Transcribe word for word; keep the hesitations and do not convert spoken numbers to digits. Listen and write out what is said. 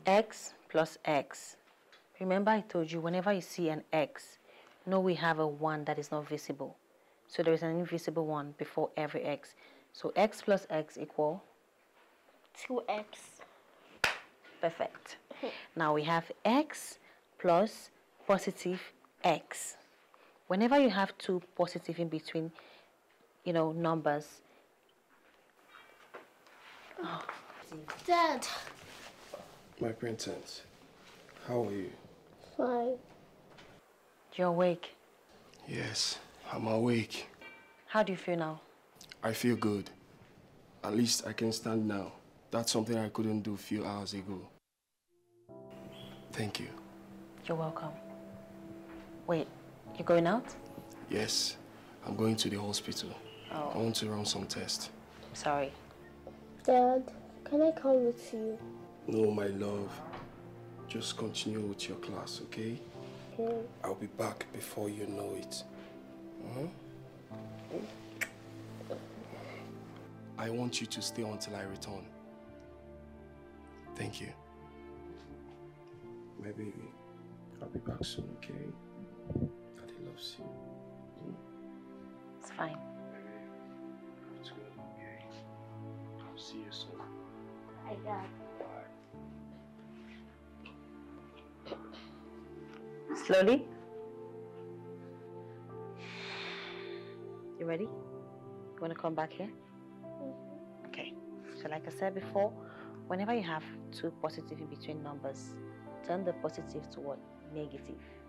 X plus X. Remember I told you whenever you see an X, know we have a one that is not visible. So there is an invisible one before every X. So X plus X equal? two X. Perfect. Now we have X plus positive X. Whenever you have two positive in between, you know, numbers. Oh. Dad. My princess, how are you? Fine. You're awake? Yes, I'm awake. How do you feel now? I feel good. At least I can stand now. That's something I couldn't do a few hours ago. Thank you. You're welcome. Wait, you're going out? Yes, I'm going to the hospital. Oh. I want to run some tests. Sorry. Dad, can I come with you? No, my love. Just continue with your class, okay? Okay. I'll be back before you know it. Uh-huh. I want you to stay until I return. Thank you. My baby, I'll be back soon, okay? Daddy loves you. Hmm? It's fine. Let's go, okay? I'll see you soon. Bye, Dad. Slowly. You ready? You want to come back here? Mm-hmm. Okay. So like I said before, whenever you have two positive in between numbers, turn the positive to what? Negative.